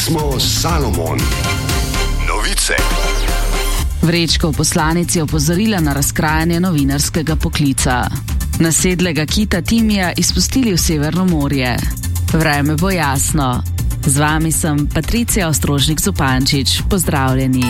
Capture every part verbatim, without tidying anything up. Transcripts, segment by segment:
smo Salomon. Novice. Vrečko v poslanici je opozorila na razkrajanje novinarskega poklica. Nasedlega kita Timija izpustili v Severno morje. Vreme bo jasno. Z vami sem Patricija Ostrožnik-Zupančič. Pozdravljeni.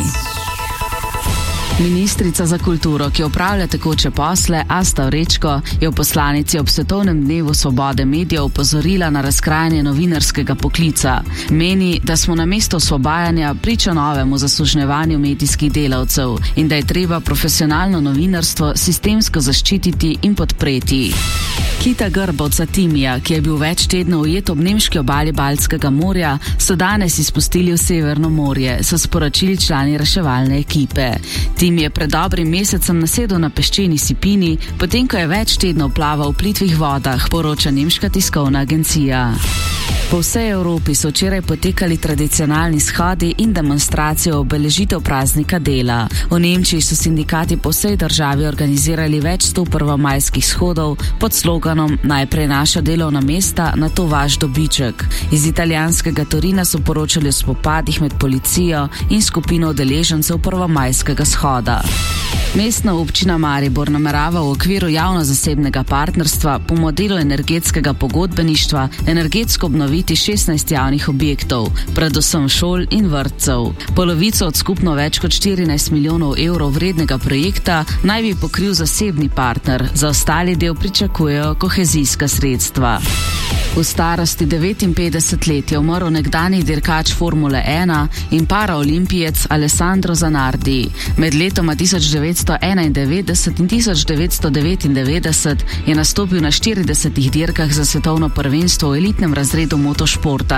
Ministrica za kulturo, ki opravlja tekoče posle, Asta Vrečko, je v poslanici ob svetovnem dnevu svobode medijev opozorila na razkrajanje novinarskega poklica. Meni, da smo na mesto osvobajanja priča novemu zasužnjevanju medijskih delavcev in da je treba profesionalno novinarstvo sistemsko zaščititi in podpreti. Kita Grbovca Timija, ki je bil več tednov ujet ob nemški obali Baltskega morja, so danes izpustili v Severno morje, so sporočili člani reševalne ekipe. Tim je pred dobrim mesecem nasedel na peščeni sipini, potem ko je več tednov plaval v plitvih vodah, poroča nemška tiskovna agencija. Po vsej Evropi so včeraj potekali tradicionalni shodi in demonstracije obeležitev praznika dela. V Nemčiji so sindikati po vsej državi organizirali več sto prvomajskih shodov pod sloganom Najprej naša delovna mesta, nato vaš dobiček. Iz italijanskega Torina so poročali o spopadih med policijo in skupino udeležencev prvomajskega shoda. Mestna občina Maribor namerava v okviru javno-zasebnega partnerstva po modelu energetskega pogodbeništva energetsko obnoviti šestnajst javnih objektov, predvsem šol in vrtcev. Polovico od skupno več kot štirinajst milijonov evrov vrednega projekta naj bi pokril zasebni partner, za ostali del pričakujejo kohezijska sredstva. V starosti devetinpetdeset let je umrl nekdanji dirkač Formule ena in paraolimpijec Alessandro Zanardi. Med letoma tisoč devetsto enaindevetdeset in tisoč devetsto devetindevetdeset je nastopil na štiridesetih dirkah za svetovno prvenstvo v elitnem razredu motošporta.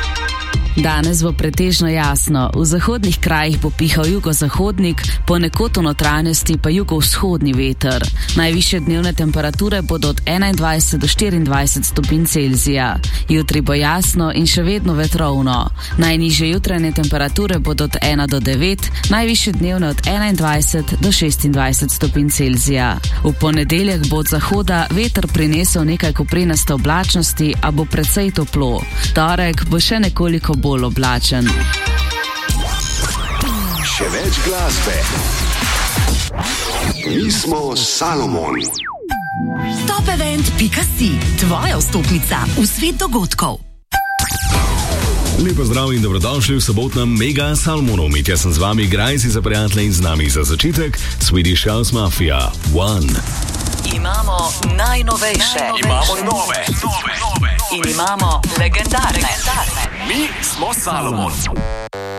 Danes bo pretežno jasno, v zahodnih krajih bo pihal jugozahodnik, ponekod v notranjosti pa jugovzhodni veter. Najvišje dnevne temperature bodo od enaindvajset do štiriindvajset stopinj Celzija. Jutri bo jasno in še vedno vetrovno. Najnižje jutranje temperature bodo od ena do devet, najvišje dnevne od enaindvajset do šestindvajset stopinj Celzija. V ponedeljek bo od zahoda veter prinesel nekaj koprenaste oblačnosti, a bo precej toplo. Torek bo še nekoliko bolj oblačen. Še več glasbe. Mi smo Salomon. top event pika si, tvoja vstopnica v svet dogodkov. Lepo zdrav in dobrodošli v sobotnem Mega Salomonu. Mitja sem z vami, grajci za prijatelje in z nami za začetek Swedish House Mafia One. Imamo najnovejše. Imamo nove, nove, nove. In imamo legendarne. Mi smo Salomon.